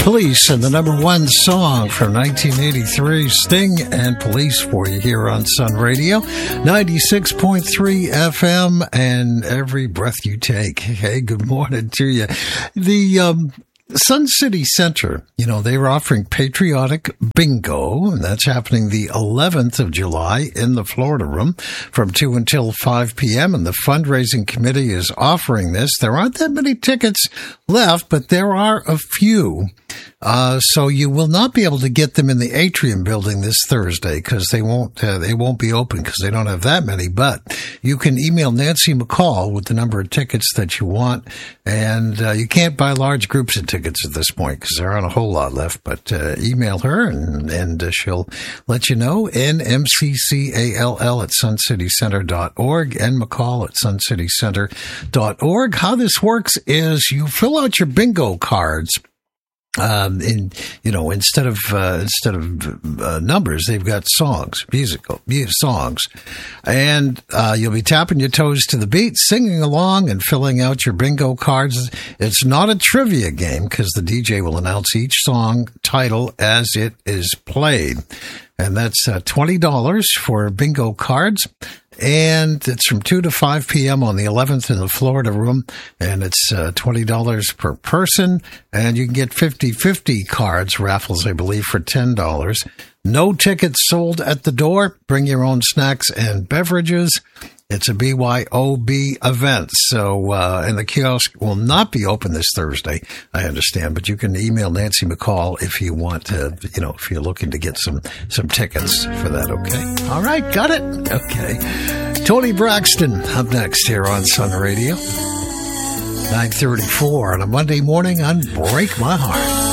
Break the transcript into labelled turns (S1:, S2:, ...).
S1: Police and the number one song from 1983, Sting and Police for you here on Sun Radio, 96.3 FM and every breath you take. Hey, good morning to you. The Sun City Center, they were offering patriotic bingo, and that's happening the 11th of July in the Florida Room from 2 until 5 p.m., and the fundraising committee is offering this. There aren't that many tickets left, but there are a few. So you will not be able to get them in the Atrium building this Thursday because they won't be open because they don't have that many. But you can email Nancy McCall with the number of tickets that you want, and you can't buy large groups of tickets at this point because there aren't a whole lot left. But email her and she'll let you know. NMCCALL@suncitycenter.org and McCall at suncitycenter.org. How this works is you fill out your bingo cards. Instead of numbers, they've got songs, musical songs, and you'll be tapping your toes to the beat, singing along, and filling out your bingo cards. It's not a trivia game because the DJ will announce each song title as it is played, and that's $20 for bingo cards. And it's from 2 to 5 p.m. on the 11th in the Florida Room, and it's $20 per person, and you can get 50/50 cards, raffles, I believe, for $10. No tickets sold at the door. Bring your own snacks and beverages. It's a BYOB event, so and the kiosk will not be open this Thursday, I understand, but you can email Nancy McCall if you want to, if you're looking to get some tickets for that, okay? All right, got it? Okay. Tony Braxton up next here on Sun Radio, 9:34 on a Monday morning on Break My Heart.